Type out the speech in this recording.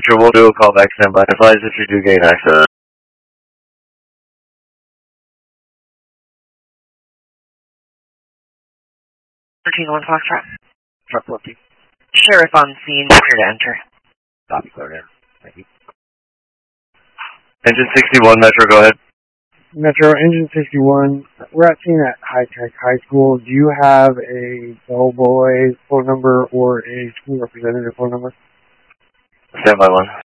Sure, we'll do a call back standby. Advise if you do gain access. 13-1 Foxtrot. Truck 14. Sheriff on scene, clear to enter. Copy, clear in. Thank you. Engine 61, Metro, go ahead. Metro, Engine 61. We're at scene at High Tech High School. Do you have a bellboy phone number or a school representative phone number? Standby 1.